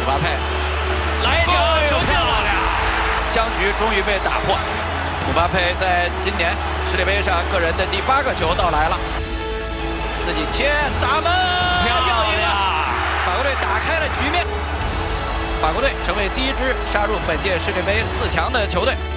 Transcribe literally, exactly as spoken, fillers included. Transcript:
姆巴佩来一脚球进了，僵局终于被打破。姆巴佩在今年世界杯上个人的第八个球到来了，自己切打门，要赢了！法国队打开了局面，法国队成为第一支杀入本届世界杯四强的球队。